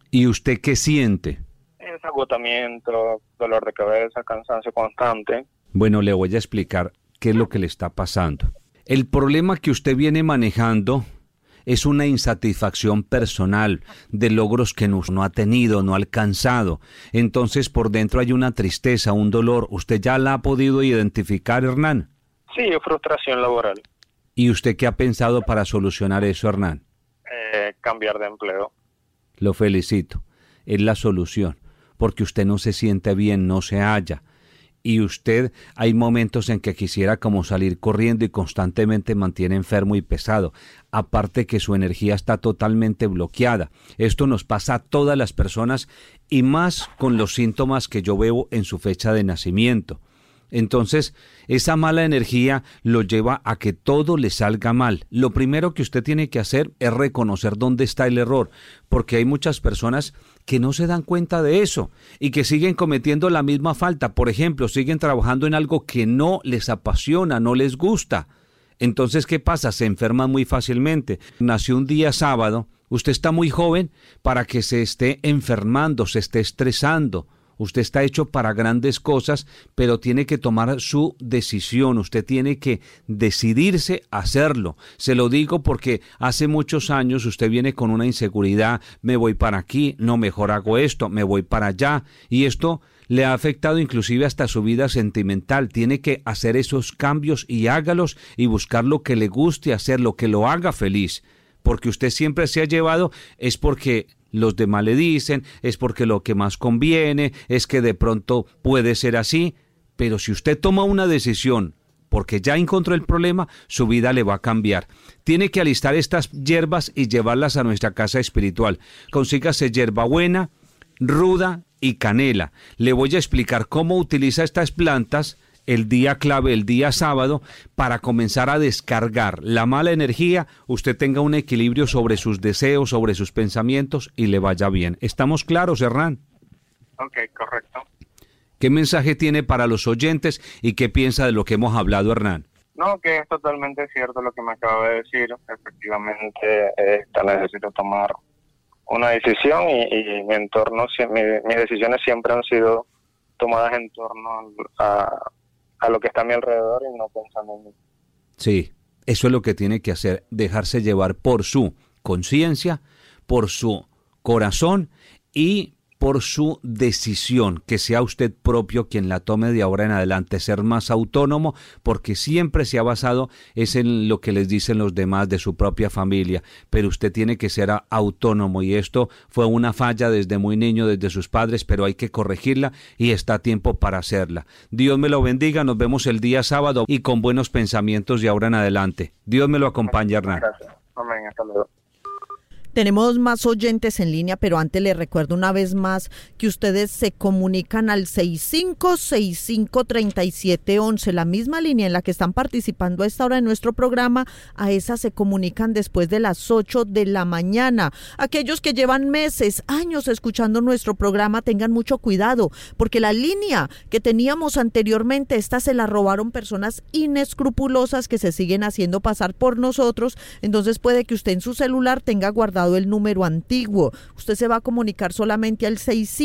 ¿Y usted qué siente? Es agotamiento, dolor de cabeza, cansancio constante. Bueno, le voy a explicar qué es lo que le está pasando. El problema que usted viene manejando es una insatisfacción personal de logros que no ha tenido, no ha alcanzado. Entonces por dentro hay una tristeza, un dolor. ¿Usted ya la ha podido identificar, Hernán? Sí, frustración laboral. ¿Y usted qué ha pensado para solucionar eso, Hernán? Cambiar de empleo. Lo felicito. Es la solución, porque usted no se siente bien, no se halla. Y usted hay momentos en que quisiera como salir corriendo y constantemente mantiene enfermo y pesado. Aparte que su energía está totalmente bloqueada. Esto nos pasa a todas las personas y más con los síntomas que yo veo en su fecha de nacimiento. Entonces, esa mala energía lo lleva a que todo le salga mal. Lo primero que usted tiene que hacer es reconocer dónde está el error, porque hay muchas personas que no se dan cuenta de eso y que siguen cometiendo la misma falta. Por ejemplo, siguen trabajando en algo que no les apasiona, no les gusta. Entonces, ¿qué pasa? Se enferman muy fácilmente. Nació un día sábado, usted está muy joven para que se esté enfermando, se esté estresando. Usted está hecho para grandes cosas, pero tiene que tomar su decisión. Usted tiene que decidirse a hacerlo. Se lo digo porque hace muchos años usted viene con una inseguridad. Me voy para aquí, no, mejor hago esto, me voy para allá. Y esto le ha afectado inclusive hasta su vida sentimental. Tiene que hacer esos cambios y hágalos y buscar lo que le guste hacer, lo que lo haga feliz. Porque usted siempre se ha llevado, es porque los demás le dicen, es porque lo que más conviene, es que de pronto puede ser así, pero si usted toma una decisión porque ya encontró el problema, su vida le va a cambiar. Tiene que alistar estas hierbas y llevarlas a nuestra casa espiritual. Consígase hierbabuena, ruda y canela. Le voy a explicar cómo utiliza estas plantas el día clave, el día sábado, para comenzar a descargar la mala energía, usted tenga un equilibrio sobre sus deseos, sobre sus pensamientos y le vaya bien. ¿Estamos claros, Hernán? Ok, correcto. ¿Qué mensaje tiene para los oyentes y qué piensa de lo que hemos hablado, Hernán? No, que es totalmente cierto lo que me acaba de decir. Efectivamente, necesito tomar una decisión y mi entorno, mis decisiones siempre han sido tomadas en torno a lo que está a mi alrededor y no pensando en mí. Sí, eso es lo que tiene que hacer, dejarse llevar por su conciencia, por su corazón y por su decisión, que sea usted propio quien la tome de ahora en adelante, ser más autónomo, porque siempre se ha basado es en lo que les dicen los demás de su propia familia, pero usted tiene que ser autónomo y esto fue una falla desde muy niño, desde sus padres, pero hay que corregirla y está a tiempo para hacerla. Dios me lo bendiga, nos vemos el día sábado y con buenos pensamientos de ahora en adelante. Dios me lo acompañe, Hernán. Gracias. Amén, hasta luego. Tenemos más oyentes en línea, pero antes les recuerdo una vez más que ustedes se comunican al 65653711, la misma línea en la que están participando a esta hora de nuestro programa. A esa se comunican después de las 8 de la mañana. Aquellos que llevan meses, años escuchando nuestro programa, tengan mucho cuidado, porque la línea que teníamos anteriormente, esta se la robaron personas inescrupulosas que se siguen haciendo pasar por nosotros. Entonces puede que usted en su celular tenga guardado el número antiguo. Usted se va a comunicar solamente al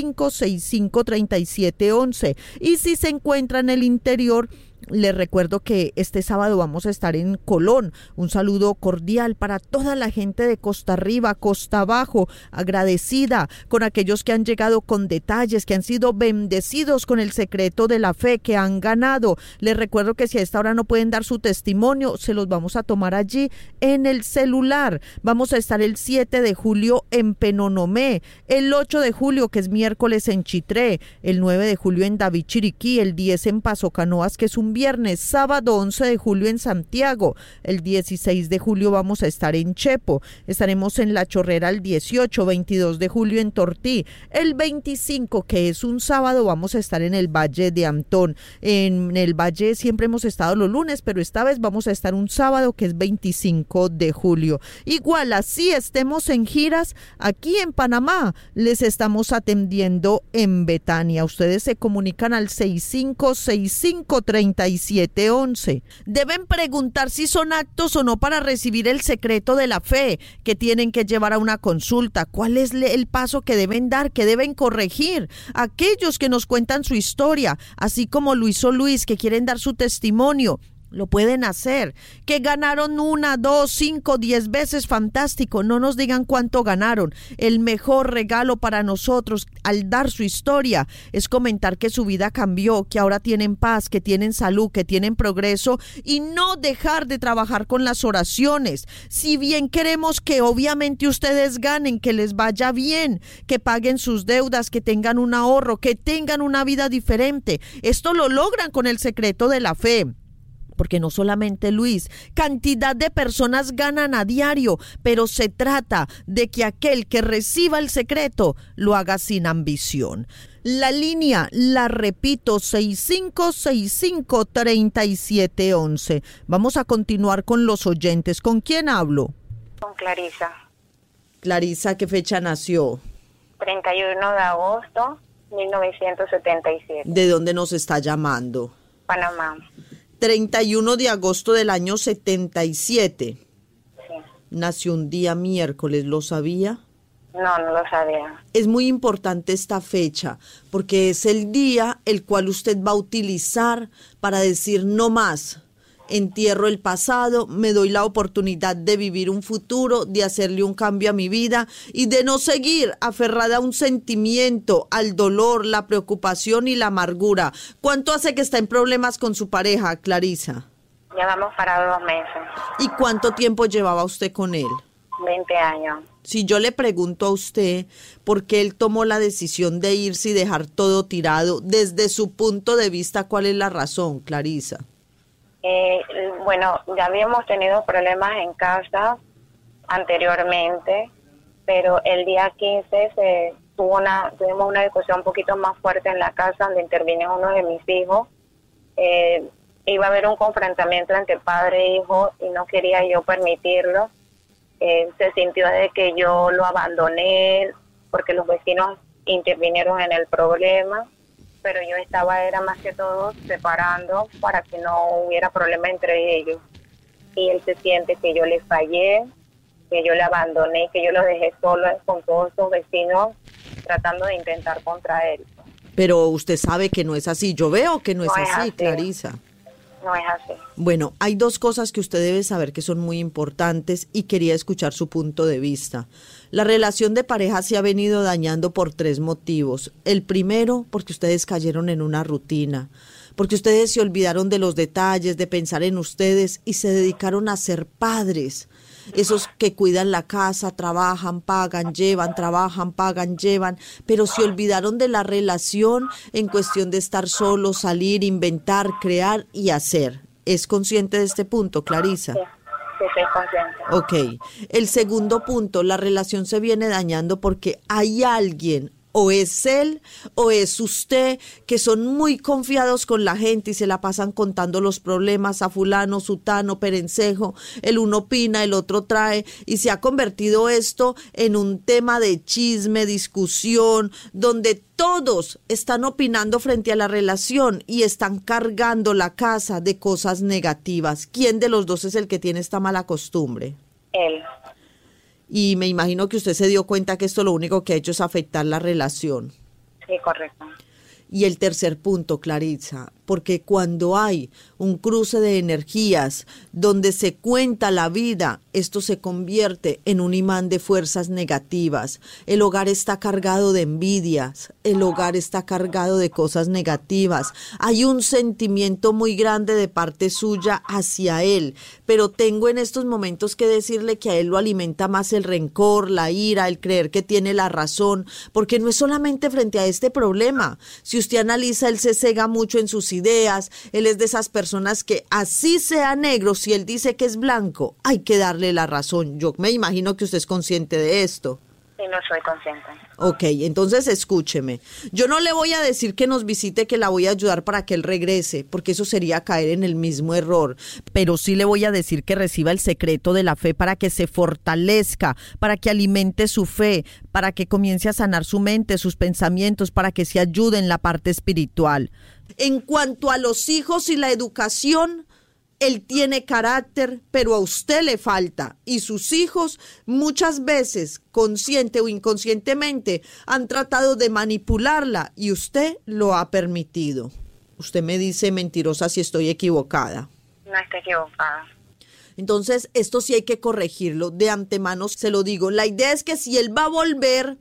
65653711 y si se encuentra en el interior, les recuerdo que este sábado vamos a estar en Colón. Un saludo cordial para toda la gente de Costa Arriba, Costa Abajo, agradecida con aquellos que han llegado con detalles, que han sido bendecidos con el secreto de la fe, que han ganado. Les recuerdo que si a esta hora no pueden dar su testimonio, se los vamos a tomar allí en el celular. Vamos a estar el 7 de julio en Penonomé, el 8 de julio, que es miércoles, en Chitré, el 9 de julio en David Chiriquí, el 10 en Paso Canoas, que es un viernes, sábado 11 de julio en Santiago, el 16 de julio vamos a estar en Chepo, estaremos en La Chorrera el 18, 22 de julio en Tortí, el 25, que es un sábado, vamos a estar en el Valle de Antón. En el Valle siempre hemos estado los lunes, pero esta vez vamos a estar un sábado, que es 25 de julio. Igual, así estemos en giras, aquí en Panamá, les estamos atendiendo en Betania. Ustedes se comunican al 65653711 3711. Deben preguntar si son aptos o no para recibir el secreto de la fe que tienen que llevar a una consulta. ¿Cuál es el paso que deben dar, que deben corregir? Aquellos que nos cuentan su historia, así como lo hizo Luis, que quieren dar su testimonio, lo pueden hacer. Que ganaron 1, 2, 5, 10 veces, fantástico. No nos digan cuánto ganaron. El mejor regalo para nosotros al dar su historia es comentar que su vida cambió, que ahora tienen paz, que tienen salud, que tienen progreso, y no dejar de trabajar con las oraciones. Si bien queremos que obviamente ustedes ganen, que les vaya bien, que paguen sus deudas, que tengan un ahorro, que tengan una vida diferente, esto lo logran con el secreto de la fe. Porque no solamente Luis, cantidad de personas ganan a diario, pero se trata de que aquel que reciba el secreto lo haga sin ambición. La línea, la repito, 6565-3711. Vamos a continuar con los oyentes. ¿Con quién hablo? Con Clarisa. Clarisa, ¿qué fecha nació? 31 de agosto, 1977. ¿De dónde nos está llamando? Panamá. 31 de agosto del año 77. Sí. Nació un día miércoles, ¿lo sabía? No, no lo sabía. Es muy importante esta fecha porque es el día el cual usted va a utilizar para decir no más. Entierro el pasado, me doy la oportunidad de vivir un futuro, de hacerle un cambio a mi vida y de no seguir aferrada a un sentimiento, al dolor, la preocupación y la amargura. ¿Cuánto hace que está en problemas con su pareja, Clarisa? Ya vamos para 2 meses. ¿Y cuánto tiempo llevaba usted con él? 20 años. Si yo le pregunto a usted por qué él tomó la decisión de irse y dejar todo tirado, desde su punto de vista, ¿cuál es la razón, Clarisa? Bueno, ya habíamos tenido problemas en casa anteriormente, pero el día 15 tuvimos una discusión un poquito más fuerte en la casa, donde intervino uno de mis hijos. Iba a haber un confrontamiento entre padre e hijo y no quería yo permitirlo. Se sintió de que yo lo abandoné porque los vecinos intervinieron en el problema, pero yo era más que todo separando para que no hubiera problema entre ellos. Y él se siente que yo le fallé, que yo le abandoné, que yo lo dejé solo con todos sus vecinos tratando de intentar contra él. Pero usted sabe que no es así. Yo veo que no es así, Clarisa. No es así. Bueno, hay 2 cosas que usted debe saber que son muy importantes y quería escuchar su punto de vista. La relación de pareja se ha venido dañando por 3 motivos. El primero, porque ustedes cayeron en una rutina, porque ustedes se olvidaron de los detalles, de pensar en ustedes y se dedicaron a ser padres. Esos que cuidan la casa, trabajan, pagan, llevan, trabajan, pagan, llevan, pero se olvidaron de la relación en cuestión de estar solos, salir, inventar, crear y hacer. ¿Es consciente de este punto, Clarisa? Sí, soy consciente. Ok. El segundo punto, la relación se viene dañando porque hay alguien, o es él o es usted, que son muy confiados con la gente y se la pasan contando los problemas a fulano, sutano, perencejo. El uno opina, el otro trae, y se ha convertido esto en un tema de chisme, discusión, donde todos están opinando frente a la relación y están cargando la casa de cosas negativas. ¿Quién de los 2 es el que tiene esta mala costumbre? Él. Y me imagino que usted se dio cuenta que esto lo único que ha hecho es afectar la relación. Sí, correcto. Y el tercer punto, Clarisa, porque cuando hay un cruce de energías donde se cuenta la vida, esto se convierte en un imán de fuerzas negativas. El hogar está cargado de envidias, el hogar está cargado de cosas negativas. Hay un sentimiento muy grande de parte suya hacia él, pero tengo en estos momentos que decirle que a él lo alimenta más el rencor, la ira, el creer que tiene la razón, porque no es solamente frente a este problema. Si usted analiza, él se cega mucho en sus ideas, él es de esas personas que así sea negro, si él dice que es blanco, hay que darle la razón. Yo me imagino que usted es consciente de esto. Sí, lo soy consciente. Ok, entonces escúcheme. Yo no le voy a decir que nos visite, que la voy a ayudar para que él regrese, porque eso sería caer en el mismo error. Pero sí le voy a decir que reciba el secreto de la fe para que se fortalezca, para que alimente su fe, para que comience a sanar su mente, sus pensamientos, para que se ayude en la parte espiritual. En cuanto a los hijos y la educación, él tiene carácter, pero a usted le falta. Y sus hijos muchas veces, consciente o inconscientemente, han tratado de manipularla y usted lo ha permitido. Usted me dice, mentirosa, si estoy equivocada. No estoy equivocada. Entonces, esto sí hay que corregirlo. De antemano se lo digo. La idea es que si él va a volver,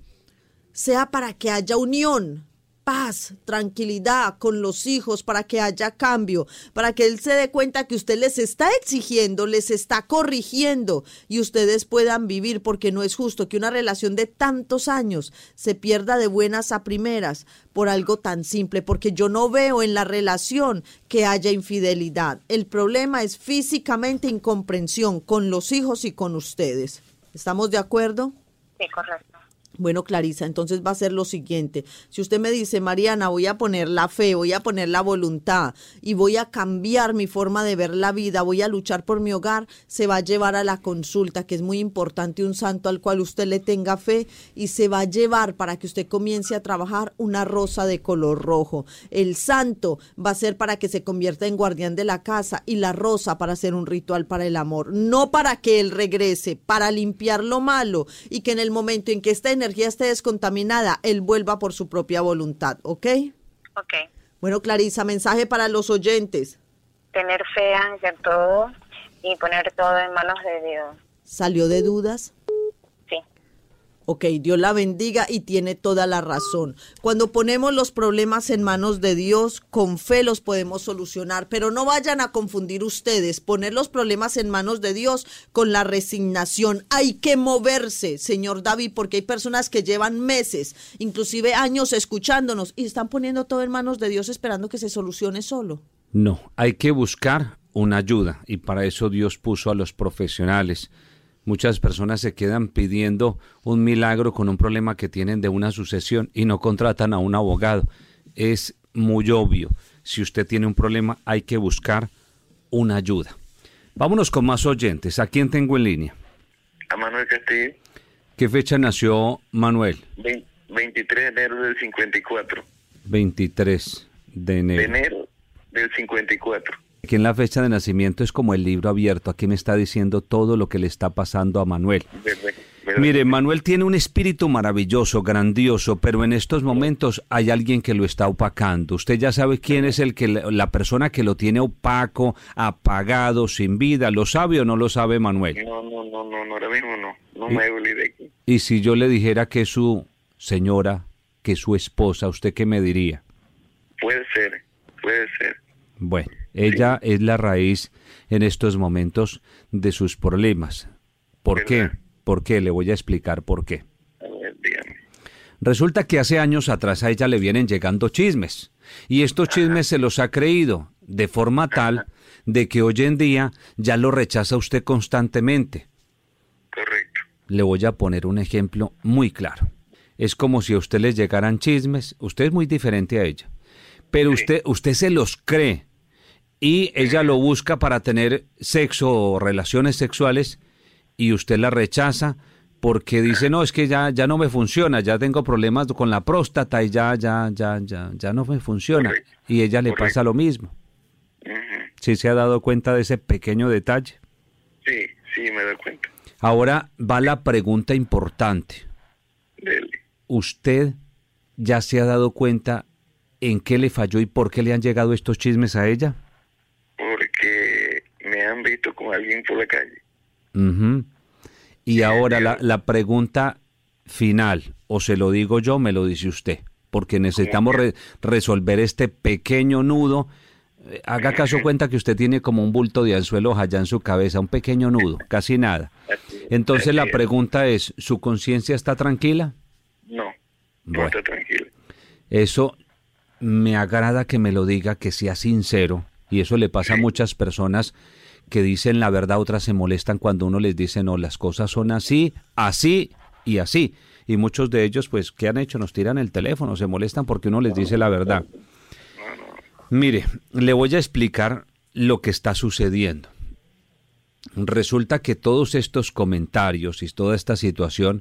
sea para que haya unión, paz, tranquilidad con los hijos, para que haya cambio, para que él se dé cuenta que usted les está exigiendo, les está corrigiendo y ustedes puedan vivir, porque no es justo que una relación de tantos años se pierda de buenas a primeras por algo tan simple, porque yo no veo en la relación que haya infidelidad. El problema es físicamente incomprensión con los hijos y con ustedes. ¿Estamos de acuerdo? Sí, correcto. Bueno, Clarisa, entonces va a ser lo siguiente. Si usted me dice, Mariana, voy a poner la fe, voy a poner la voluntad y voy a cambiar mi forma de ver la vida, voy a luchar por mi hogar, se va a llevar a la consulta, que es muy importante, un santo al cual usted le tenga fe, y se va a llevar para que usted comience a trabajar una rosa de color rojo. El santo va a ser para que se convierta en guardián de la casa y la rosa para hacer un ritual para el amor. No para que él regrese, para limpiar lo malo y que en el momento en que esta energía esté descontaminada, él vuelva por su propia voluntad, ¿ok? Ok. Bueno, Clarisa, mensaje para los oyentes. Tener fe ante todo y poner todo en manos de Dios. ¿Salió de dudas? Sí. Ok, Dios la bendiga y tiene toda la razón. Cuando ponemos los problemas en manos de Dios, con fe los podemos solucionar, pero no vayan a confundir ustedes, poner los problemas en manos de Dios con la resignación. Hay que moverse, señor David, porque hay personas que llevan meses, inclusive años escuchándonos y están poniendo todo en manos de Dios esperando que se solucione solo. No, hay que buscar una ayuda y para eso Dios puso a los profesionales. Muchas personas se quedan pidiendo un milagro con un problema que tienen de una sucesión y no contratan a un abogado. Es muy obvio. Si usted tiene un problema, hay que buscar una ayuda. Vámonos con más oyentes. ¿A quién tengo en línea? A Manuel Castillo. ¿Qué fecha nació Manuel? 23 de enero del 54. 23 de enero. De enero del 54. Aquí en la fecha de nacimiento es como el libro abierto. Aquí me está diciendo todo lo que le está pasando a Manuel. ¿Verdad? Mire, Manuel tiene un espíritu maravilloso, grandioso, pero en estos momentos hay alguien que lo está opacando. Usted ya sabe quién es la persona que lo tiene opaco, apagado, sin vida. ¿Lo sabe o no lo sabe, Manuel? No, ahora mismo no. No me olvidé de aquí. Y si yo le dijera que es su señora, que es su esposa, ¿usted qué me diría? Puede ser. Bueno, ella es la raíz en estos momentos de sus problemas. ¿Por qué? ¿Por qué? Le voy a explicar por qué. A ver, dígame. Resulta que hace años atrás a ella le vienen llegando chismes. Y estos chismes se los ha creído de forma tal de que hoy en día ya lo rechaza usted constantemente. Correcto. Le voy a poner un ejemplo muy claro. Es como si a usted le llegaran chismes. Usted es muy diferente a ella. Pero Sí. usted se los cree. Y ella lo busca para tener sexo o relaciones sexuales y usted la rechaza porque dice, no, es que ya no me funciona, ya tengo problemas con la próstata y ya no me funciona. Correcto. Y ella le Correcto. pasa lo mismo. Ujú. ¿Sí se ha dado cuenta de ese pequeño detalle? Sí, me doy cuenta. Ahora va la pregunta importante. Dele. ¿Usted ya se ha dado cuenta en qué le falló y por qué le han llegado estos chismes a ella? Porque me han visto con alguien por la calle. Ujú. Y Sí, ahora entiendo. la pregunta final, o se lo digo yo, me lo dice usted, porque necesitamos resolver este pequeño nudo. Haga caso cuenta que usted tiene como un bulto de anzuelos allá en su cabeza, un pequeño nudo, casi nada. Entonces Así la es. pregunta es, ¿su conciencia está tranquila? No Bueno. está tranquilo. Eso me agrada que me lo diga, que sea sincero, y eso le pasa a muchas personas que dicen la verdad, otras se molestan cuando uno les dice, no, las cosas son así, así y así. y muchos de ellos, pues, ¿qué han hecho? Nos tiran el teléfono, se molestan porque uno les dice la verdad. Mire, le voy a explicar lo que está sucediendo. Resulta que todos estos comentarios y toda esta situación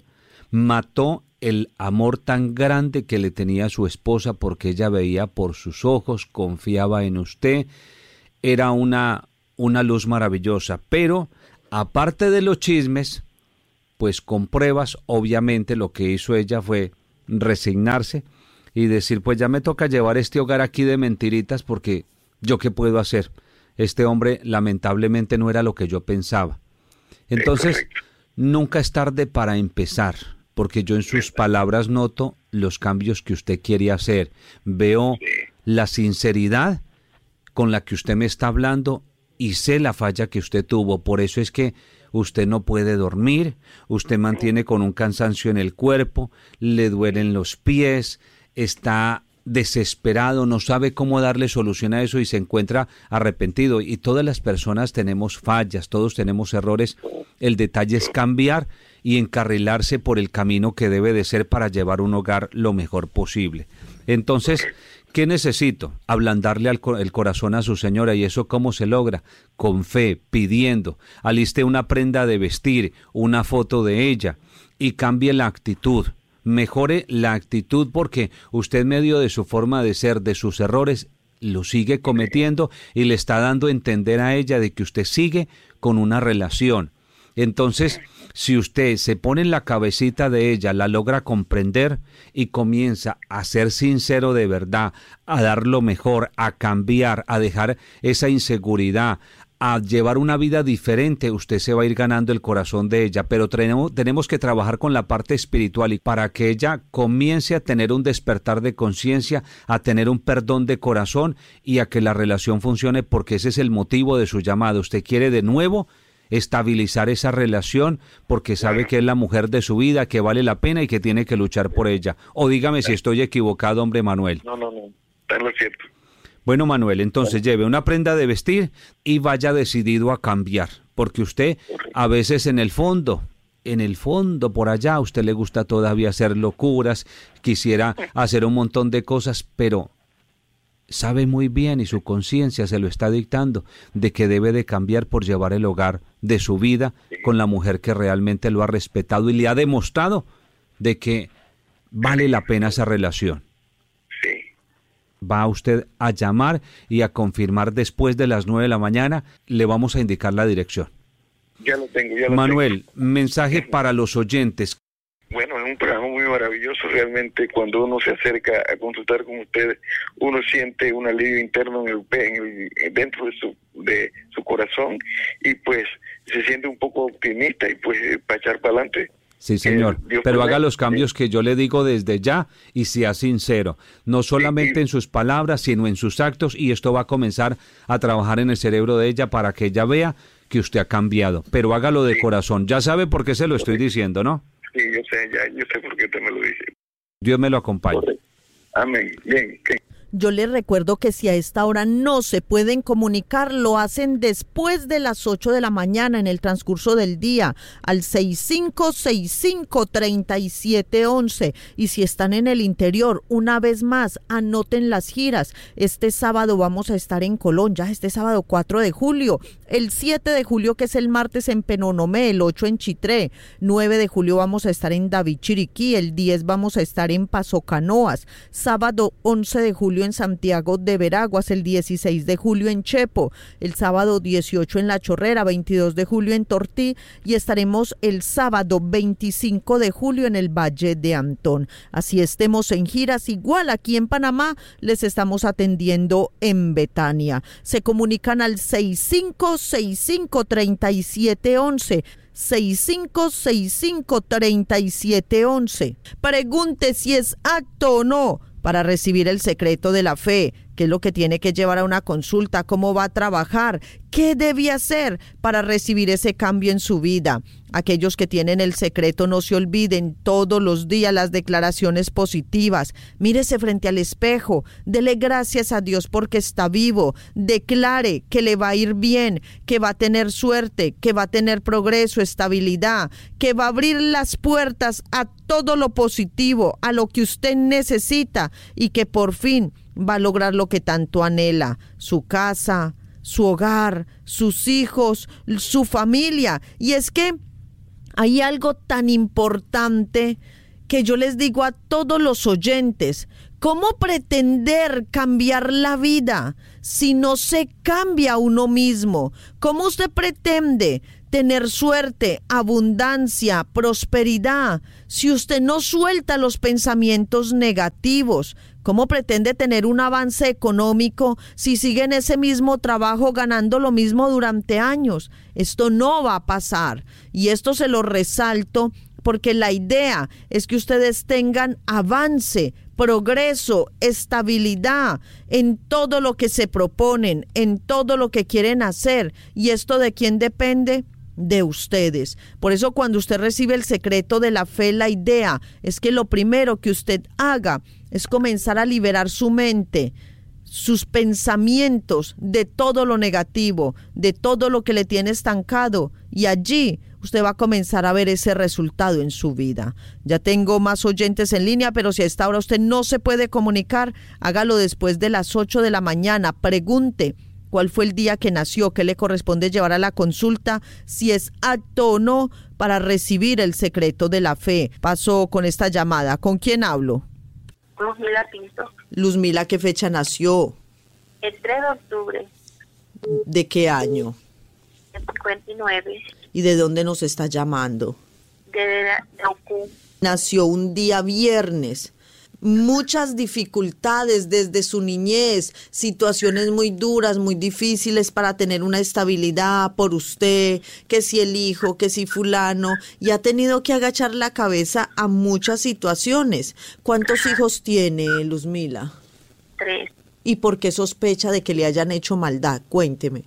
mató el amor tan grande que le tenía a su esposa, porque ella veía por sus ojos, confiaba en usted, era una luz maravillosa. Pero aparte de los chismes, pues con pruebas, obviamente lo que hizo ella fue resignarse y decir, pues ya me toca llevar este hogar aquí de mentiritas, porque ¿yo qué puedo hacer? Este hombre lamentablemente no era lo que yo pensaba. Entonces, nunca es tarde para empezar, porque yo en sus palabras noto los cambios que usted quiere hacer. Veo la sinceridad con la que usted me está hablando y sé la falla que usted tuvo. Por eso es que usted no puede dormir, usted mantiene con un cansancio en el cuerpo, le duelen los pies, está desesperado, no sabe cómo darle solución a eso y se encuentra arrepentido. Y todas las personas tenemos fallas, todos tenemos errores. El detalle es cambiar y encarrilarse por el camino que debe de ser para llevar un hogar lo mejor posible. Entonces, ¿qué necesito? Ablandarle el corazón a su señora. ¿Y eso cómo se logra? Con fe, pidiendo. Aliste una prenda de vestir, una foto de ella y cambie la actitud. Mejore la actitud, porque usted, en medio de su forma de ser, de sus errores, lo sigue cometiendo y le está dando a entender a ella de que usted sigue con una relación. Entonces, si usted se pone en la cabecita de ella, la logra comprender y comienza a ser sincero de verdad, a dar lo mejor, a cambiar, a dejar esa inseguridad, a llevar una vida diferente, usted se va a ir ganando el corazón de ella. Pero tenemos que trabajar con la parte espiritual, y para que ella comience a tener un despertar de conciencia, a tener un perdón de corazón y a que la relación funcione, porque ese es el motivo de su llamado. Usted quiere de nuevo estabilizar esa relación porque sabe que es la mujer de su vida, que vale la pena y que tiene que luchar por ella. O dígame si estoy equivocado, hombre Manuel. No, está en lo cierto. Bueno, Manuel, entonces lleve una prenda de vestir y vaya decidido a cambiar, porque usted a veces en el fondo por allá, a usted le gusta todavía hacer locuras, quisiera hacer un montón de cosas, pero sabe muy bien, y su conciencia se lo está dictando, de que debe de cambiar por llevar el hogar de su vida con la mujer que realmente lo ha respetado y le ha demostrado de que vale la pena esa relación. Va usted a llamar y a confirmar después de las 9 de la mañana, le vamos a indicar la dirección. Ya lo tengo, Manuel, mensaje para los oyentes. Bueno, es un programa muy maravilloso. Realmente, cuando uno se acerca a consultar con ustedes, uno siente un alivio interno dentro de su corazón, y pues se siente un poco optimista y pues para echar para adelante. Sí, señor, pero haga los cambios que yo le digo desde ya y sea sincero, no solamente en sus palabras, sino en sus actos, y esto va a comenzar a trabajar en el cerebro de ella para que ella vea que usted ha cambiado, pero hágalo de corazón. Ya sabe por qué se lo estoy diciendo, ¿no? Sí, yo sé por qué te me lo dice. Dios me lo acompañe. Amén. Bien. Yo les recuerdo que si a esta hora no se pueden comunicar, lo hacen después de las 8 de la mañana en el transcurso del día al 6565-3711. Y si están en el interior, una vez más, anoten las giras. Este sábado vamos a estar en Colón, ya este sábado 4 de julio. El 7 de julio, que es el martes, en Penonomé, el 8 en Chitré. 9 de julio vamos a estar en David Chiriquí, el 10 vamos a estar en Paso Canoas. Sábado 11 de julio en Santiago de Veraguas, el 16 de julio en Chepo, el sábado 18 en La Chorrera, 22 de julio en Tortí, y estaremos el sábado 25 de julio en el Valle de Antón. Así estemos en giras, igual aquí en Panamá les estamos atendiendo en Betania. Se comunican al 6565-3711. 6565-3711. Pregunte si es apto o no para recibir el secreto de la fe, qué es lo que tiene que llevar a una consulta, cómo va a trabajar, qué debe hacer para recibir ese cambio en su vida. Aquellos que tienen el secreto, no se olviden todos los días las declaraciones positivas. Mírese frente al espejo, dele gracias a Dios porque está vivo. Declare que le va a ir bien, que va a tener suerte, que va a tener progreso, estabilidad, que va a abrir las puertas a todo lo positivo, a lo que usted necesita y que por fin va a lograr lo que tanto anhela, su casa, su hogar, sus hijos, su familia. Y es que hay algo tan importante que yo les digo a todos los oyentes: ¿cómo pretender cambiar la vida si no se cambia uno mismo? ¿Cómo usted pretende tener suerte, abundancia, prosperidad si usted no suelta los pensamientos negativos? ¿Cómo pretende tener un avance económico si sigue en ese mismo trabajo ganando lo mismo durante años? Esto no va a pasar, y esto se lo resalto porque la idea es que ustedes tengan avance, progreso, estabilidad en todo lo que se proponen, en todo lo que quieren hacer. ¿Y esto de quién depende? De ustedes. Por eso cuando usted recibe el secreto de la fe, la idea es que lo primero que usted haga es comenzar a liberar su mente, sus pensamientos de todo lo negativo, de todo lo que le tiene estancado, y allí usted va a comenzar a ver ese resultado en su vida. Ya tengo más oyentes en línea, pero si a esta hora usted no se puede comunicar, hágalo después de las 8 de la mañana. Pregunte cuál fue el día que nació, qué le corresponde llevar a la consulta, si es apto o no para recibir el secreto de la fe. Paso con esta llamada. ¿Con quién hablo? Luzmila Pinto. Luzmila, ¿qué fecha nació? El 3 de octubre. ¿De qué año? El 59. ¿Y de dónde nos está llamando? De Ocú. Nació un día viernes. Muchas dificultades desde su niñez, situaciones muy duras, muy difíciles para tener una estabilidad por usted, que si el hijo, que si fulano, y ha tenido que agachar la cabeza a muchas situaciones. ¿Cuántos hijos tiene, Luzmila? 3. ¿Y por qué sospecha de que le hayan hecho maldad? Cuénteme.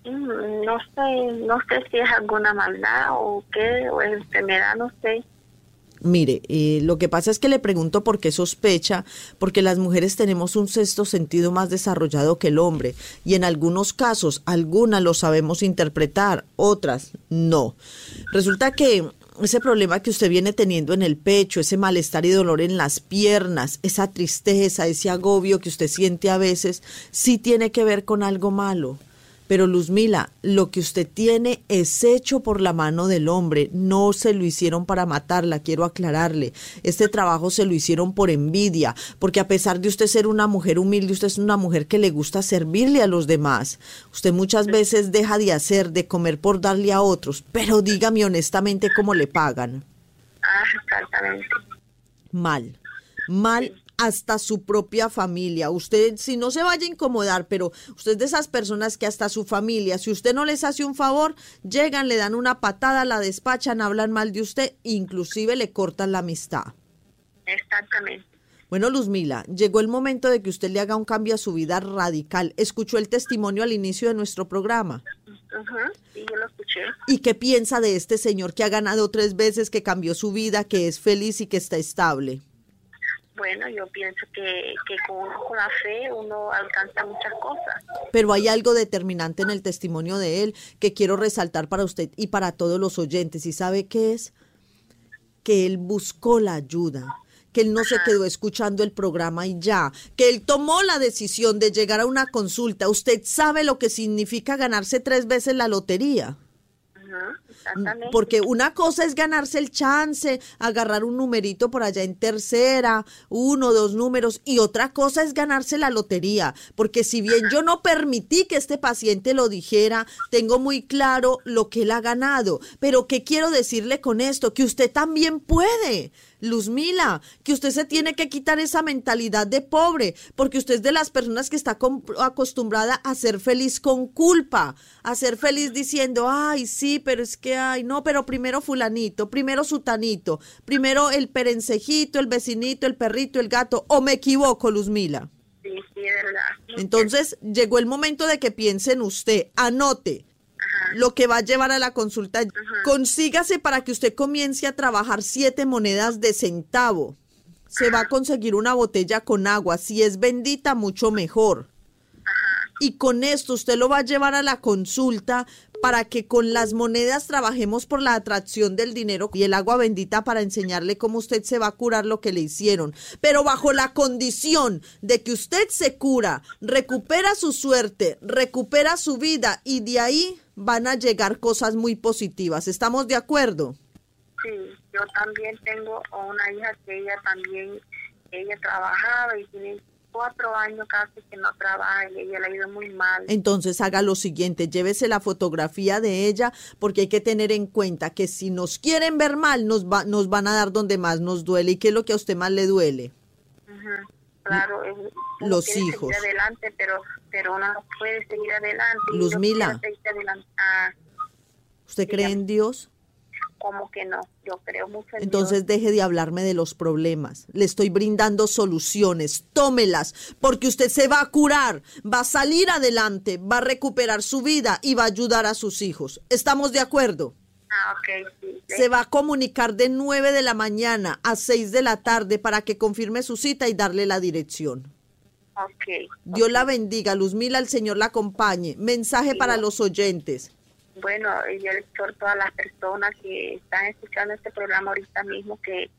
No sé si es alguna maldad o qué, o enfermedad, no sé. Mire, lo que pasa es que le pregunto por qué sospecha, porque las mujeres tenemos un sexto sentido más desarrollado que el hombre, y en algunos casos, algunas lo sabemos interpretar, otras no. Resulta que ese problema que usted viene teniendo en el pecho, ese malestar y dolor en las piernas, esa tristeza, ese agobio que usted siente a veces, sí tiene que ver con algo malo. Pero Luzmila, lo que usted tiene es hecho por la mano del hombre, no se lo hicieron para matarla, quiero aclararle. Este trabajo se lo hicieron por envidia, porque a pesar de usted ser una mujer humilde, usted es una mujer que le gusta servirle a los demás. Usted muchas veces deja de hacer, de comer por darle a otros, pero dígame honestamente cómo le pagan. Exactamente. Mal. Hasta su propia familia. Usted, si no se vaya a incomodar, pero usted es de esas personas que hasta su familia, si usted no les hace un favor, llegan, le dan una patada, la despachan, hablan mal de usted, inclusive le cortan la amistad. Exactamente. Bueno, Luzmila, llegó el momento de que usted le haga un cambio a su vida radical. ¿Escuchó el testimonio al inicio de nuestro programa? Sí, yo lo escuché. ¿Y qué piensa de este señor que ha ganado 3 veces, que cambió su vida, que es feliz y que está estable? Bueno, yo pienso que con la fe uno alcanza muchas cosas. Pero hay algo determinante en el testimonio de él que quiero resaltar para usted y para todos los oyentes. ¿Y sabe qué es? Que él buscó la ayuda, que él no se quedó escuchando el programa y ya, que él tomó la decisión de llegar a una consulta. Usted sabe lo que significa ganarse 3 veces la lotería. Exactamente. Porque una cosa es ganarse el chance, agarrar un numerito por allá en tercera, 1, 2 números, y otra cosa es ganarse la lotería, porque si bien yo no permití que este paciente lo dijera, tengo muy claro lo que él ha ganado. Pero ¿qué quiero decirle con esto? Que usted también puede, Luzmila, que usted se tiene que quitar esa mentalidad de pobre, porque usted es de las personas que está acostumbrada a ser feliz con culpa, a ser feliz diciendo, ay, sí, pero es que, ay, no, pero primero fulanito, primero sutanito, primero el perencejito, el vecinito, el perrito, el gato, ¿o me equivoco, Luzmila? Sí, es verdad. Entonces, llegó el momento de que piense en usted, anote. lo que va a llevar a la consulta. Consígase para que usted comience a trabajar 7 monedas de centavo. Se va a conseguir una botella con agua. Si es bendita, mucho mejor. Y con esto usted lo va a llevar a la consulta para que con las monedas trabajemos por la atracción del dinero y el agua bendita para enseñarle cómo usted se va a curar lo que le hicieron. Pero bajo la condición de que usted se cura, recupera su suerte, recupera su vida y de ahí van a llegar cosas muy positivas. ¿Estamos de acuerdo? Sí, yo también tengo una hija que ella trabajaba y tiene 4 años casi que no trabaja y ella le ha ido muy mal. Entonces haga lo siguiente, llévese la fotografía de ella porque hay que tener en cuenta que si nos quieren ver mal nos van a dar donde más nos duele. ¿Y qué es lo que a usted más le duele? Claro, los hijos. Seguir adelante, pero uno no puede seguir adelante. Luzmila, ¿usted cree en Dios? Como que no, yo creo mucho en Entonces Dios. deje de hablarme de los problemas. Le estoy brindando soluciones. Tómelas, porque usted se va a curar, va a salir adelante, va a recuperar su vida y va a ayudar a sus hijos. ¿Estamos de acuerdo? Ok, sí. Se va a comunicar de 9 de la mañana a 6 de la tarde para que confirme su cita y darle la dirección. Ok. Dios la bendiga, Luzmila, el Señor la acompañe. Mensaje para los oyentes. Bueno, yo le exhorto a las personas que están escuchando este programa ahorita mismo que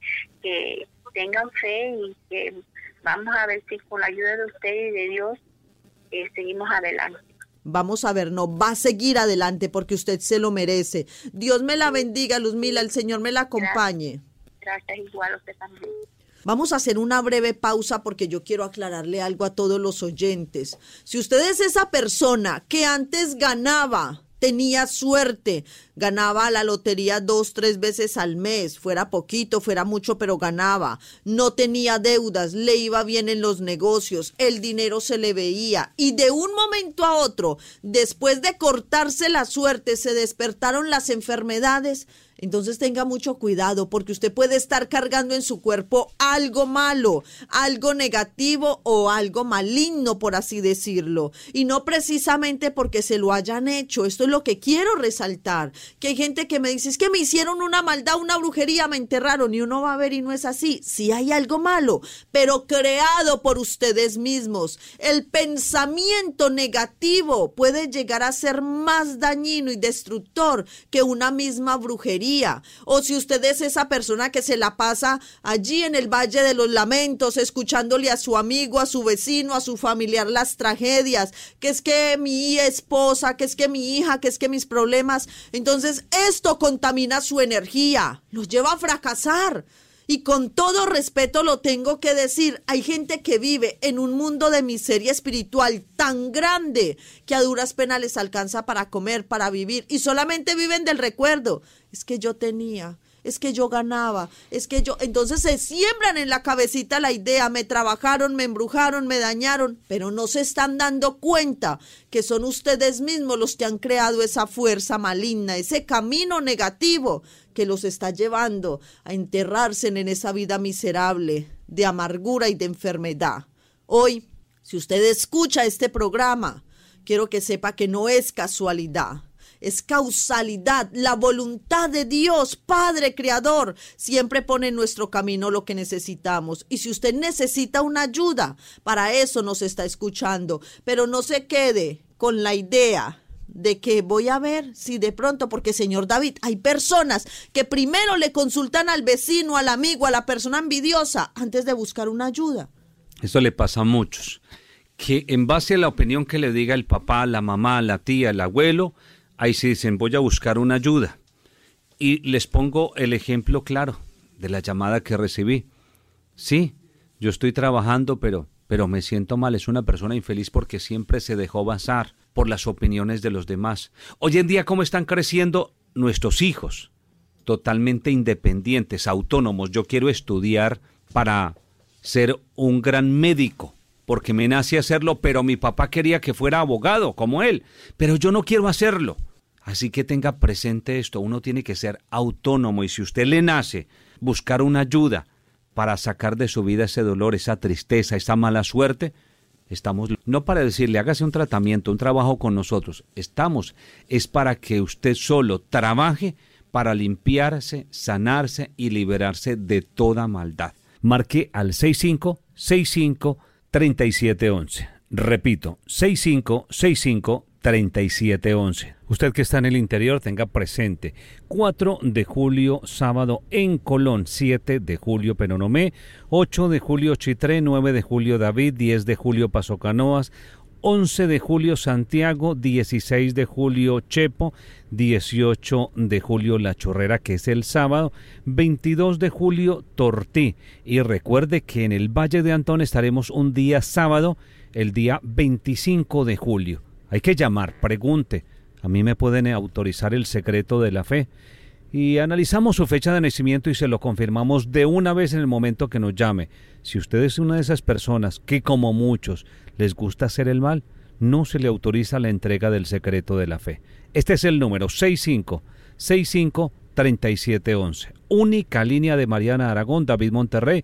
tengan fe y que vamos a ver si con la ayuda de usted y de Dios seguimos adelante. Vamos a ver, no, va a seguir adelante porque usted se lo merece. Dios me la bendiga, Luzmila, el Señor me la acompañe. Gracias, igual a usted también. Vamos a hacer una breve pausa porque yo quiero aclararle algo a todos los oyentes. Si usted es esa persona que antes ganaba, tenía suerte, ganaba la lotería 2, 3 veces al mes, fuera poquito, fuera mucho, pero ganaba, no tenía deudas, le iba bien en los negocios, el dinero se le veía y de un momento a otro, después de cortarse la suerte, se despertaron las enfermedades. Entonces tenga mucho cuidado porque usted puede estar cargando en su cuerpo algo malo, algo negativo o algo maligno, por así decirlo. Y no precisamente porque se lo hayan hecho. Esto es lo que quiero resaltar. Que hay gente que me dice, es que me hicieron una maldad, una brujería, me enterraron. Y uno va a ver y no es así. Sí hay algo malo, pero creado por ustedes mismos. El pensamiento negativo puede llegar a ser más dañino y destructor que una misma brujería. O si usted es esa persona que se la pasa allí en el Valle de los Lamentos, escuchándole a su amigo, a su vecino, a su familiar las tragedias, que es que mi esposa, que es que mi hija, que es que mis problemas, entonces esto contamina su energía, los lleva a fracasar. Y con todo respeto lo tengo que decir, hay gente que vive en un mundo de miseria espiritual tan grande que a duras penas les alcanza para comer, para vivir y solamente viven del recuerdo. Es que yo tenía, es que yo ganaba, es que yo... Entonces se siembran en la cabecita la idea, me trabajaron, me embrujaron, me dañaron, pero no se están dando cuenta que son ustedes mismos los que han creado esa fuerza maligna, ese camino negativo que los está llevando a enterrarse en esa vida miserable de amargura y de enfermedad. Hoy, si usted escucha este programa, quiero que sepa que no es casualidad. Es causalidad, la voluntad de Dios, Padre Creador, siempre pone en nuestro camino lo que necesitamos. Y si usted necesita una ayuda, para eso nos está escuchando. Pero no se quede con la idea de que voy a ver si de pronto, porque señor David, hay personas que primero le consultan al vecino, al amigo, a la persona envidiosa, antes de buscar una ayuda. Esto le pasa a muchos, que en base a la opinión que le diga el papá, la mamá, la tía, el abuelo, ahí sí dicen, voy a buscar una ayuda. Y les pongo el ejemplo claro de la llamada que recibí. Sí, yo estoy trabajando, pero me siento mal. Es una persona infeliz porque siempre se dejó basar por las opiniones de los demás. Hoy en día, ¿cómo están creciendo nuestros hijos? Totalmente independientes, autónomos. Yo quiero estudiar para ser un gran médico, porque me nace hacerlo, pero mi papá quería que fuera abogado como él, pero yo no quiero hacerlo. Así que tenga presente esto, uno tiene que ser autónomo y si usted le nace buscar una ayuda para sacar de su vida ese dolor, esa tristeza, esa mala suerte, Estamos no para decirle hágase un tratamiento, un trabajo con nosotros. Es para que usted solo trabaje para limpiarse, sanarse y liberarse de toda maldad. Marque al 6565-3711. Repito, 6565-3711. Usted que está en el interior, tenga presente 4 de julio, sábado en Colón, 7 de julio Penonomé, 8 de julio Chitré, 9 de julio David, 10 de julio Paso Canoas, 11 de julio Santiago, 16 de julio Chepo, 18 de julio La Chorrera, que es el sábado, 22 de julio Tortí. Y recuerde que en el Valle de Antón estaremos un día sábado, el día 25 de julio. Hay que llamar, pregunte. A mí me pueden autorizar el secreto de la fe. Y analizamos su fecha de nacimiento y se lo confirmamos de una vez en el momento que nos llame. Si usted es una de esas personas que, como muchos, les gusta hacer el mal, no se le autoriza la entrega del secreto de la fe. Este es el número 6565-3711. Única línea de Mariana Aragón, David Monterrey,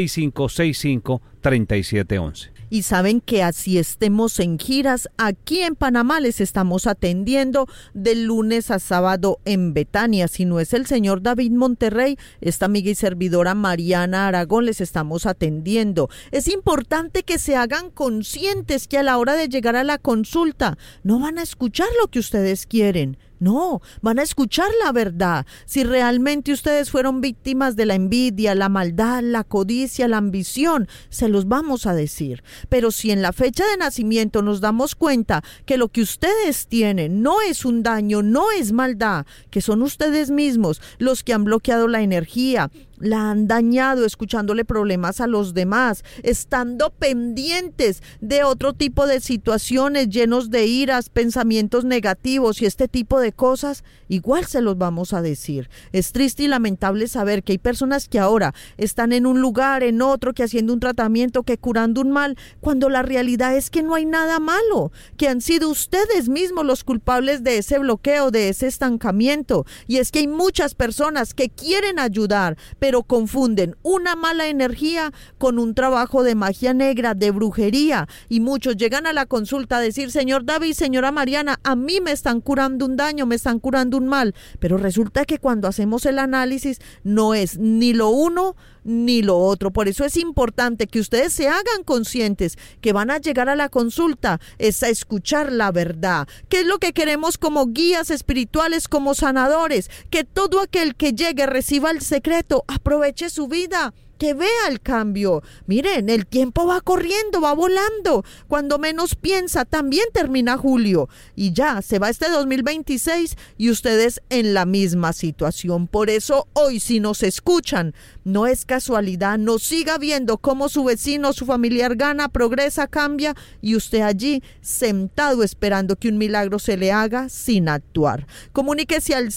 6565-3711. Y saben que así estemos en giras, aquí en Panamá les estamos atendiendo de lunes a sábado en Betania. Si no es el señor David Monterrey, esta amiga y servidora Mariana Aragón les estamos atendiendo. Es importante que se hagan conscientes que a la hora de llegar a la consulta no van a escuchar lo que ustedes quieren. No, van a escuchar la verdad. Si realmente ustedes fueron víctimas de la envidia, la maldad, la codicia, la ambición, se los vamos a decir. Pero si en la fecha de nacimiento nos damos cuenta que lo que ustedes tienen no es un daño, no es maldad, que son ustedes mismos los que han bloqueado la energía, la han dañado escuchándole problemas a los demás, estando pendientes de otro tipo de situaciones llenos de iras, pensamientos negativos y este tipo de cosas, igual se los vamos a decir. Es triste y lamentable saber que hay personas que ahora están en un lugar, en otro, que haciendo un tratamiento, que curando un mal, cuando la realidad es que no hay nada malo, que han sido ustedes mismos los culpables de ese bloqueo, de ese estancamiento. Y es que hay muchas personas que quieren ayudar, pero confunden una mala energía con un trabajo de magia negra, de brujería, y muchos llegan a la consulta a decir: señor David, señora Mariana, a mí me están curando un daño, me están curando un mal, pero resulta que cuando hacemos el análisis no es ni lo uno ni lo otro. Por eso es importante que ustedes se hagan conscientes que van a llegar a la consulta es a escuchar la verdad. ¿Qué es lo que queremos como guías espirituales, como sanadores? Que todo aquel que llegue reciba el secreto, aproveche su vida, que vea el cambio. Miren, el tiempo va corriendo, va volando. Cuando menos piensa, también termina julio. Y ya, se va este 2026 y ustedes en la misma situación. Por eso, hoy, si nos escuchan, no es casualidad. No siga viendo cómo su vecino, su familiar gana, progresa, cambia, y usted allí sentado esperando que un milagro se le haga sin actuar. Comuníquese al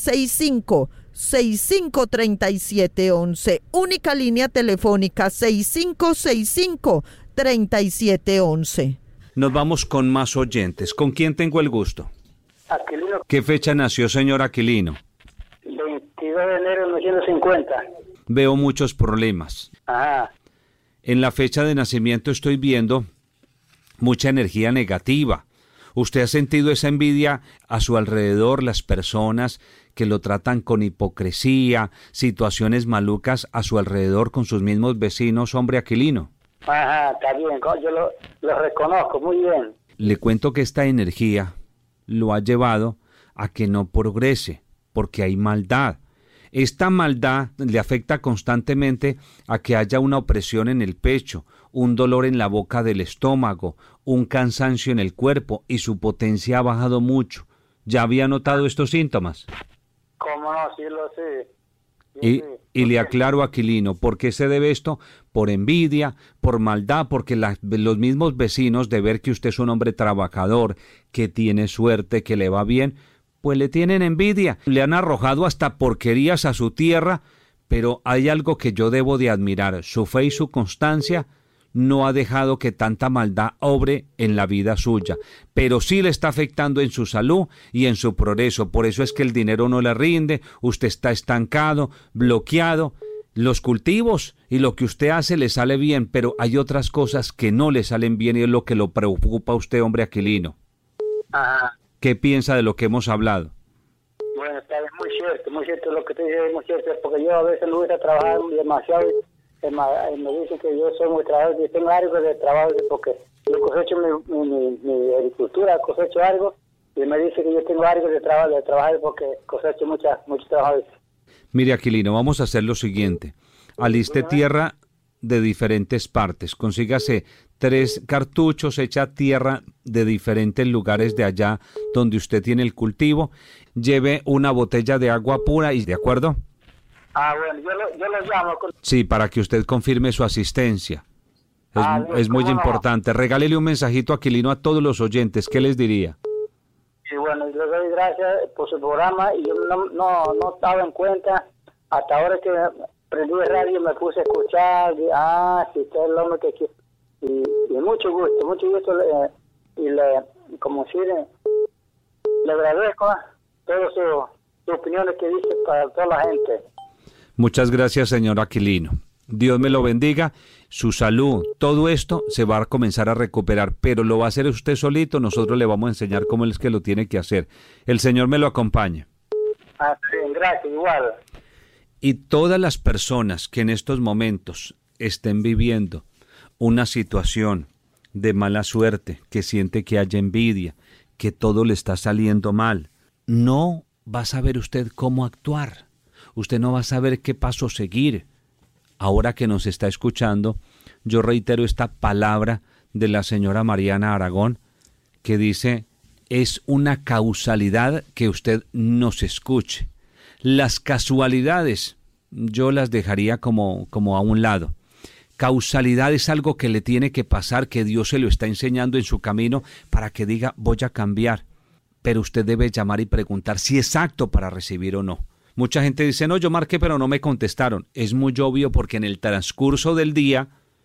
653711, única línea telefónica 6565-3711. Nos vamos con más oyentes. ¿Con quién tengo el gusto? Aquilino. ¿Qué fecha nació, señor Aquilino? 22 de enero de 1950. Veo muchos problemas. Ajá. En la fecha de nacimiento estoy viendo mucha energía negativa. ¿Usted ha sentido esa envidia a su alrededor, las personas que lo tratan con hipocresía, situaciones malucas a su alrededor con sus mismos vecinos, hombre Aquilino? Ajá, está bien, yo lo reconozco muy bien. Le cuento que esta energía lo ha llevado a que no progrese, porque hay maldad. Esta maldad le afecta constantemente a que haya una opresión en el pecho, un dolor en la boca del estómago, un cansancio en el cuerpo, y su potencia ha bajado mucho. ¿Ya había notado estos síntomas? ¿Cómo no? Sí lo sé. Y le aclaro, Aquilino, ¿por qué se debe esto? Por envidia, por maldad, porque los mismos vecinos, de ver que usted es un hombre trabajador, que tiene suerte, que le va bien, pues le tienen envidia, le han arrojado hasta porquerías a su tierra. Pero hay algo que yo debo de admirar: su fe y su constancia no ha dejado que tanta maldad obre en la vida suya, pero sí le está afectando en su salud y en su progreso. Por eso es que el dinero no le rinde, usted está estancado, bloqueado, Los cultivos y lo que usted hace le sale bien, pero hay otras cosas que no le salen bien y es lo que lo preocupa a usted, hombre Aquilino. Ajá. ¿Qué piensa de lo que hemos hablado? Bueno, está bien, muy cierto lo que te dices, muy cierto, porque yo a veces me gusta trabajar demasiado, me dicen que yo soy muy trabajador, yo tengo algo de trabajo, porque yo cosecho mi agricultura, cosecho algo, y me dice que yo tengo algo de trabajar porque cosecho mucho trabajo. Mire, Aquilino, vamos a hacer lo siguiente. Aliste tierra de diferentes partes. Consígase 3 cartuchos, echa tierra de diferentes lugares de allá donde usted tiene el cultivo. Lleve una botella de agua pura, ¿y de acuerdo? Bueno, yo lo llamo. Sí, para que usted confirme su asistencia. Es muy importante. Regálele un mensajito a Aquilino a todos los oyentes. ¿Qué les diría? Sí, bueno, le doy gracias por su programa y yo no estaba en cuenta hasta ahora que prendí el radio y me puse a escuchar, sí, usted es el hombre que quiere. Y mucho gusto, y como si le agradezco todas sus opiniones que dice para toda la gente. Muchas gracias, señor Aquilino. Dios me lo bendiga. Su salud, todo esto se va a comenzar a recuperar, pero lo va a hacer usted solito. Nosotros le vamos a enseñar cómo es que lo tiene que hacer. El Señor me lo acompañe. Bien, gracias, igual. Y todas las personas que en estos momentos estén viviendo una situación de mala suerte, que siente que haya envidia, que todo le está saliendo mal, no va a saber usted cómo actuar. Usted no va a saber qué paso seguir. Ahora que nos está escuchando, yo reitero esta palabra de la señora Mariana Aragón, que dice, es una causalidad que usted nos escuche. Las casualidades, yo las dejaría como a un lado. Causalidad es algo que le tiene que pasar, que Dios se lo está enseñando en su camino para que diga, voy a cambiar. Pero usted debe llamar y preguntar si es apto para recibir o no. Mucha gente dice, no, yo marqué pero no me contestaron. Es muy obvio porque en el transcurso del día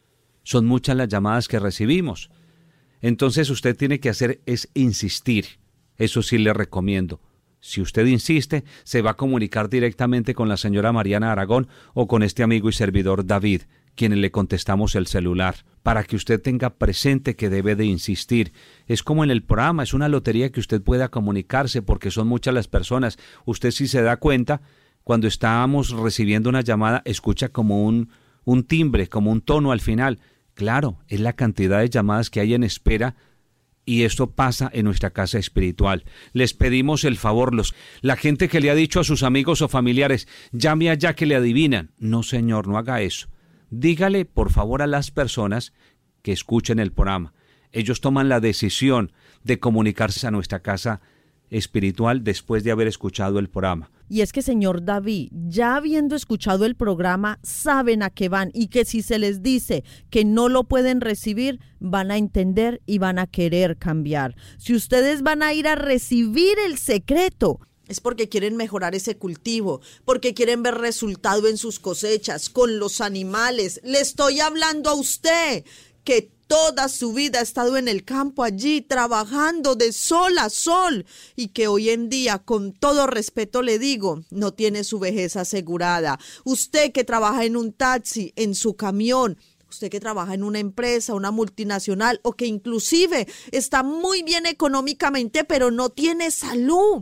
son muchas las llamadas que recibimos. Entonces usted tiene que hacer es insistir. Eso sí le recomiendo. Si usted insiste, se va a comunicar directamente con la señora Mariana Aragón o con este amigo y servidor David, quienes le contestamos el celular, para que usted tenga presente que debe de insistir. Es como en el programa, es una lotería que usted pueda comunicarse porque son muchas las personas. Usted si se da cuenta, cuando estábamos recibiendo una llamada, escucha como un timbre, como un tono al final. Claro, es la cantidad de llamadas que hay en espera y esto pasa en nuestra casa espiritual. Les pedimos el favor, la gente que le ha dicho a sus amigos o familiares, llame allá que le adivinan. No, señor, no haga eso. Dígale, por favor, a las personas que escuchen el programa. Ellos toman la decisión de comunicarse a nuestra casa espiritual después de haber escuchado el programa. Y es que, señor David, ya habiendo escuchado el programa, saben a qué van y que si se les dice que no lo pueden recibir, van a entender y van a querer cambiar. Si ustedes van a ir a recibir el secreto, es porque quieren mejorar ese cultivo, porque quieren ver resultado en sus cosechas, con los animales. Le estoy hablando a usted que toda su vida ha estado en el campo allí trabajando de sol a sol y que hoy en día, con todo respeto le digo, no tiene su vejez asegurada. Usted que trabaja en un taxi, en su camión, usted que trabaja en una empresa, una multinacional o que inclusive está muy bien económicamente pero no tiene salud.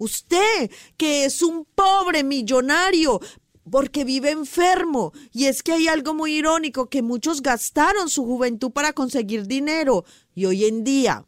Usted que es un pobre millonario porque vive enfermo. Y es que hay algo muy irónico, que muchos gastaron su juventud para conseguir dinero y hoy en día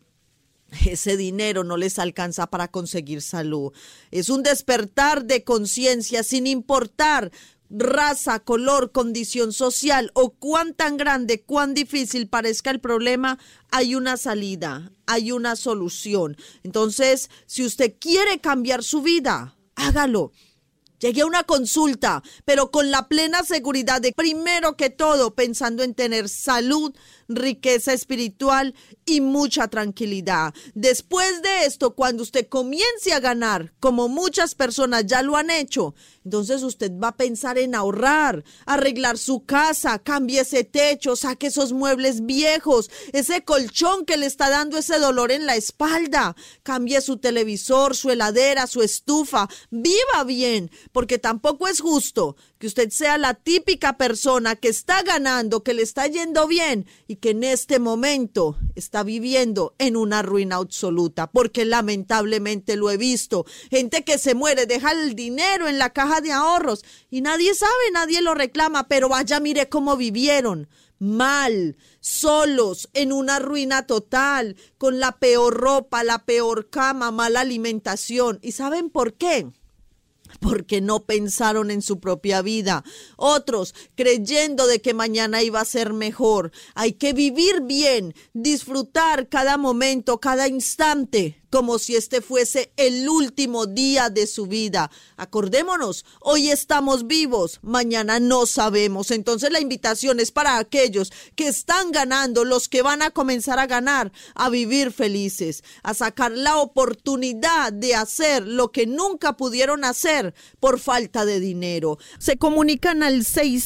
ese dinero no les alcanza para conseguir salud. Es un despertar de conciencia sin importar raza, color, condición social o cuán tan grande, cuán difícil parezca el problema, hay una salida, hay una solución. Entonces, si usted quiere cambiar su vida, hágalo. Llegue a una consulta, pero con la plena seguridad de, primero que todo, pensando en tener salud, riqueza espiritual y mucha tranquilidad. Después de esto, cuando usted comience a ganar, como muchas personas ya lo han hecho, entonces usted va a pensar en ahorrar, arreglar su casa, cambie ese techo, saque esos muebles viejos, ese colchón que le está dando ese dolor en la espalda, cambie su televisor, su heladera, su estufa, viva bien, porque tampoco es justo que usted sea la típica persona que está ganando, que le está yendo bien y que en este momento está viviendo en una ruina absoluta, porque lamentablemente lo he visto, gente que se muere, deja el dinero en la caja de ahorros y nadie sabe, nadie lo reclama, pero vaya, mire cómo vivieron. Mal, solos, en una ruina total, con la peor ropa, la peor cama, mala alimentación. ¿Y saben por qué? Porque no pensaron en su propia vida. Otros creyendo de que mañana iba a ser mejor. Hay que vivir bien, disfrutar cada momento, cada instante, como si este fuese el último día de su vida. Acordémonos, hoy estamos vivos, mañana no sabemos. Entonces la invitación es para aquellos que están ganando, los que van a comenzar a ganar, a vivir felices, a sacar la oportunidad de hacer lo que nunca pudieron hacer por falta de dinero. Se comunican al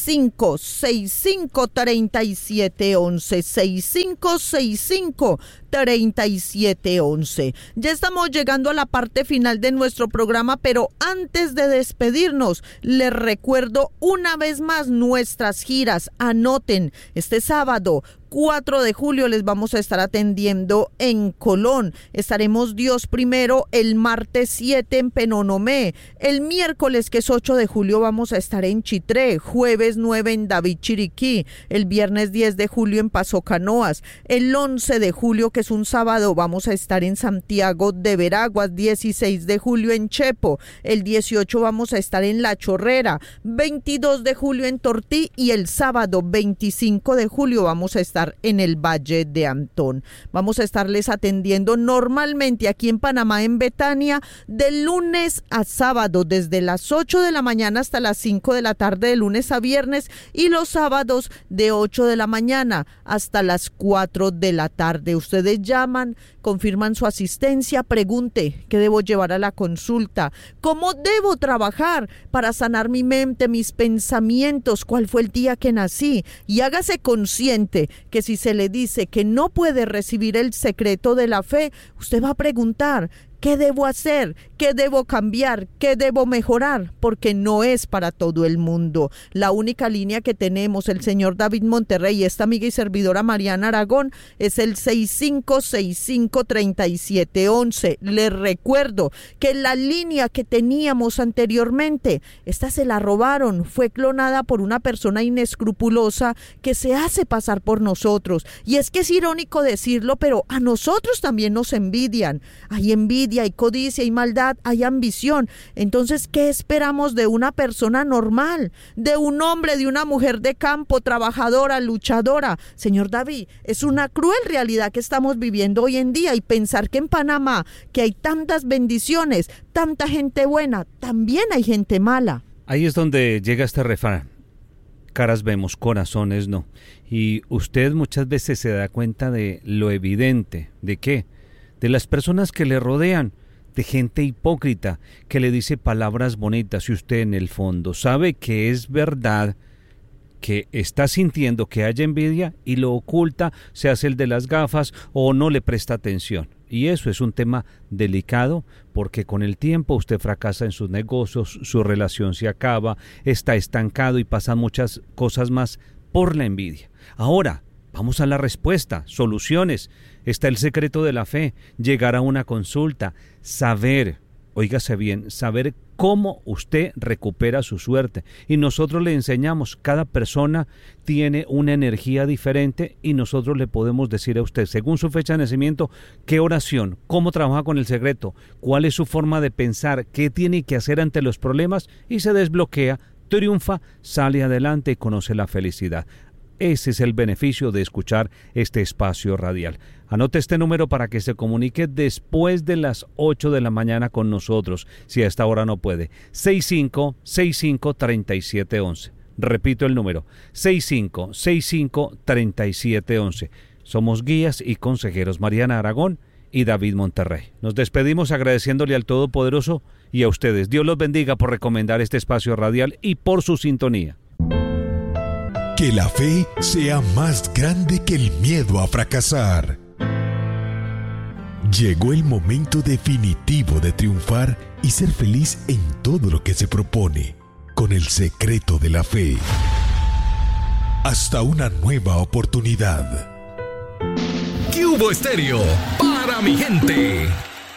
6565-3711, 6565-3711. Ya estamos llegando a la parte final de nuestro programa, pero antes de despedirnos, les recuerdo una vez más nuestras giras. Anoten, este sábado 4 de julio les vamos a estar atendiendo en Colón. Estaremos Dios primero el martes 7 en Penonomé. El miércoles, que es 8 de julio, vamos a estar en Chitré. Jueves 9 en David Chiriquí. El viernes 10 de julio en Paso Canoas. El 11 de julio, que es un sábado, vamos a estar en Santiago de Veraguas. 16 de julio en Chepo. El 18 vamos a estar en La Chorrera. 22 de julio en Tortí. Y el sábado 25 de julio vamos a estar en el Valle de Antón. Vamos a estarles atendiendo normalmente aquí en Panamá, en Betania, de lunes a sábado, desde las 8 de la mañana hasta las 5 de la tarde, de lunes a viernes, y los sábados de 8 de la mañana hasta las 4 de la tarde. Ustedes llaman, confirman su asistencia, pregunte qué debo llevar a la consulta, cómo debo trabajar para sanar mi mente, mis pensamientos, cuál fue el día que nací, y hágase consciente que si se le dice que no puede recibir el secreto de la fe, usted va a preguntar: ¿qué debo hacer? ¿Qué debo cambiar? ¿Qué debo mejorar? Porque no es para todo el mundo. La única línea que tenemos, el señor David Monterrey y esta amiga y servidora Mariana Aragón, es el 6565-3711. Les recuerdo que la línea que teníamos anteriormente, esta se la robaron, fue clonada por una persona inescrupulosa que se hace pasar por nosotros. Y es que es irónico decirlo, pero a nosotros también nos envidian. Hay envidia, hay codicia, hay maldad, hay ambición. Entonces, ¿qué esperamos de una persona normal? De un hombre, de una mujer de campo, trabajadora, luchadora. Señor David, es una cruel realidad que estamos viviendo hoy en día, y pensar que en Panamá, que hay tantas bendiciones, tanta gente buena, también hay gente mala. Ahí es donde llega este refrán: caras vemos, corazones no. Y usted muchas veces se da cuenta de lo evidente. ¿De qué? De las personas que le rodean, de gente hipócrita que le dice palabras bonitas, y usted en el fondo sabe que es verdad, que está sintiendo que haya envidia, y lo oculta, se hace el de las gafas o no le presta atención. Y eso es un tema delicado, porque con el tiempo usted fracasa en sus negocios, su relación se acaba, está estancado y pasan muchas cosas más por la envidia. Ahora, vamos a la respuesta, soluciones. Está el secreto de la fe, llegar a una consulta, saber, óigase bien, saber cómo usted recupera su suerte. Y nosotros le enseñamos, cada persona tiene una energía diferente, y nosotros le podemos decir a usted, según su fecha de nacimiento, qué oración, cómo trabaja con el secreto, cuál es su forma de pensar, qué tiene que hacer ante los problemas, y se desbloquea, triunfa, sale adelante y conoce la felicidad. Ese es el beneficio de escuchar este espacio radial. Anote este número para que se comunique después de las 8 de la mañana con nosotros, si a esta hora no puede. 6565-3711. Repito el número, 6565-3711. Somos guías y consejeros Mariana Aragón y David Monterrey. Nos despedimos agradeciéndole al Todopoderoso y a ustedes. Dios los bendiga por recomendar este espacio radial y por su sintonía. Que la fe sea más grande que el miedo a fracasar. Llegó el momento definitivo de triunfar y ser feliz en todo lo que se propone, con el secreto de la fe. Hasta una nueva oportunidad. ¿Qué hubo, Estéreo? Para mi gente.